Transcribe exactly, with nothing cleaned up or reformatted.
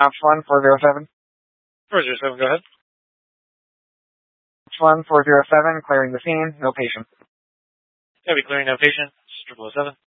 Option one, four zero seven. four zero seven, go ahead. Option one, four zero seven, clearing the scene, no patient. I'll be clearing no patient, triple oh seven.